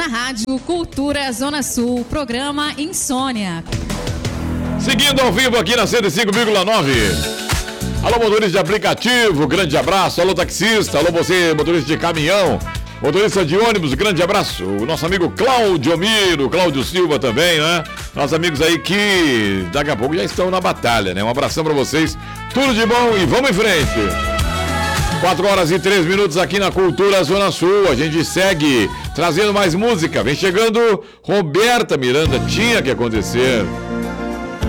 Rádio Cultura Zona Sul, programa Insônia. Seguindo ao vivo aqui na 105,9. Alô, motorista de aplicativo, grande abraço. Alô, taxista, alô, você, motorista de caminhão, motorista de ônibus, grande abraço. O nosso amigo Cláudio Miro, Cláudio Silva também, né? Nossos amigos aí que daqui a pouco já estão na batalha, né? Um abração pra vocês, tudo de bom e vamos em frente. 4 horas e 3 minutos aqui na Cultura Zona Sul. A gente segue trazendo mais música. Vem chegando Roberta Miranda, tinha que acontecer.